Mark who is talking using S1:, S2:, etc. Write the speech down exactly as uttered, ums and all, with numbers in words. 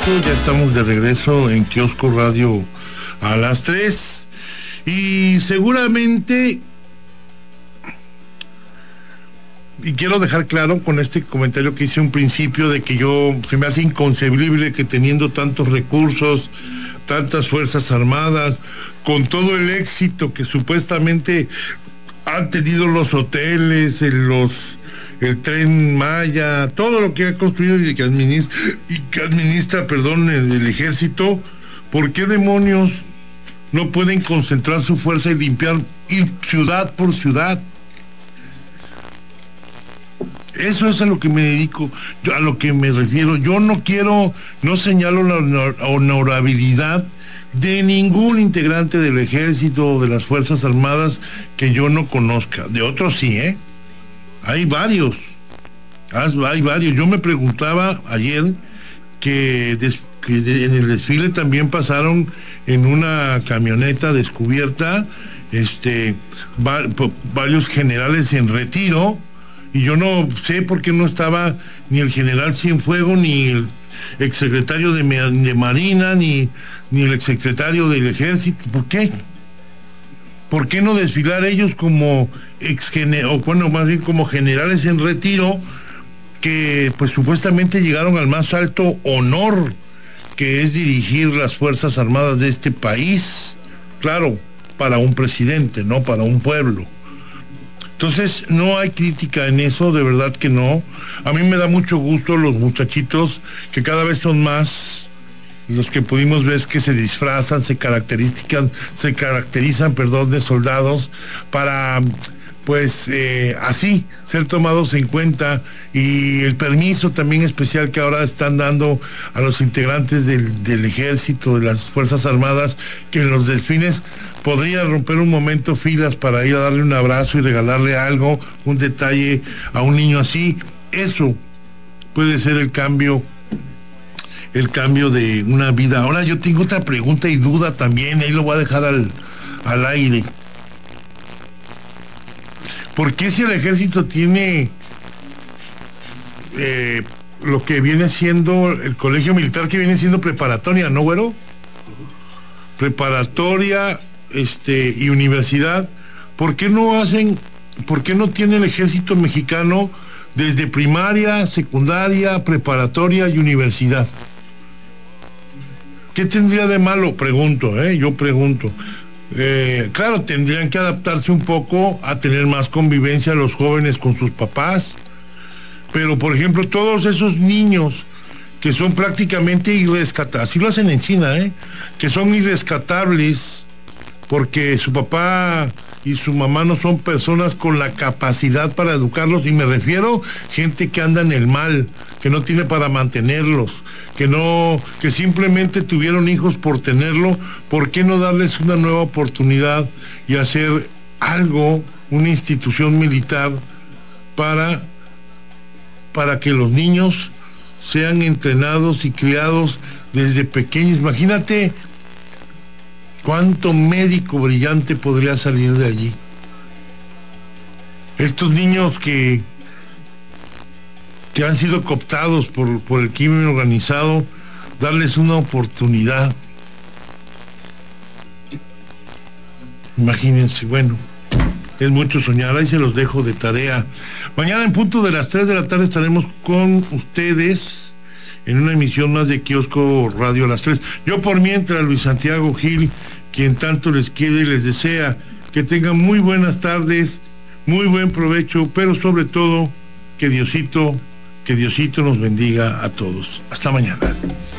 S1: regreso, ya estamos de regreso en Kiosco Radio a las tres. Y seguramente, y quiero dejar claro con este comentario que hice un principio de que yo, se me hace inconcebible que teniendo tantos recursos, tantas fuerzas armadas, con todo el éxito que supuestamente han tenido los hoteles, en los el Tren Maya, todo lo que ha construido y que administra, y que administra, perdón, el, el ejército, ¿por qué demonios no pueden concentrar su fuerza y limpiar, ir ciudad por ciudad? Eso es a lo que me dedico, yo, a lo que me refiero. Yo no quiero, no señalo la honorabilidad de ningún integrante del ejército o de las Fuerzas Armadas que yo no conozca. De otros sí, ¿eh? Hay varios, hay varios. Yo me preguntaba ayer que, des, que de, en el desfile también pasaron en una camioneta descubierta este, va, varios generales en retiro, y yo no sé por qué no estaba ni el general Cienfuegos, ni el exsecretario de, de Marina, ni, ni el exsecretario del Ejército. ¿Por qué? ¿Por qué no desfilar ellos como ex o bueno, más bien como generales en retiro, que pues supuestamente llegaron al más alto honor, que es dirigir las Fuerzas Armadas de este país? Claro, para un presidente, no para un pueblo. Entonces, no hay crítica en eso, de verdad que no. A mí me da mucho gusto los muchachitos, que cada vez son más los que pudimos ver que se disfrazan, se caracterizan, se caracterizan, perdón, de soldados para, pues, eh, así, ser tomados en cuenta, y el permiso también especial que ahora están dando a los integrantes del, del ejército, de las Fuerzas Armadas, que en los desfiles podría romper un momento filas para ir a darle un abrazo y regalarle algo, un detalle a un niño así. Eso puede ser el cambio el cambio de una vida. Ahora yo tengo otra pregunta y duda también, ahí lo voy a dejar al, al aire. ¿Por qué si el ejército tiene eh, lo que viene siendo el colegio militar, que viene siendo preparatoria, ¿no, güero? Preparatoria este, y universidad, ¿por qué no hacen, por qué no tiene el ejército mexicano desde primaria, secundaria, preparatoria y universidad? ¿Qué tendría de malo? Pregunto, ¿eh? Yo pregunto. Eh, claro, tendrían que adaptarse un poco a tener más convivencia los jóvenes con sus papás, pero por ejemplo, todos esos niños que son prácticamente irrescatables, así lo hacen en China, ¿eh? Que son irrescatables porque su papá y su mamá no son personas con la capacidad para educarlos, y me refiero gente que anda en el mal, que no tiene para mantenerlos, que no, que simplemente tuvieron hijos por tenerlo. ¿Por qué no darles una nueva oportunidad y hacer algo, una institución militar para, para que los niños sean entrenados y criados desde pequeños? Imagínate cuánto médico brillante podría salir de allí. Estos niños que, que han sido cooptados por, por el crimen organizado, darles una oportunidad. Imagínense, bueno, es mucho soñar, ahí se los dejo de tarea. Mañana en punto de las tres de la tarde estaremos con ustedes en una emisión más de Kiosco Radio a las tres. Yo por mientras, Luis Santiago Gil, quien tanto les quiere y les desea que tengan muy buenas tardes, muy buen provecho, pero sobre todo que Diosito, que Diosito nos bendiga a todos. Hasta mañana.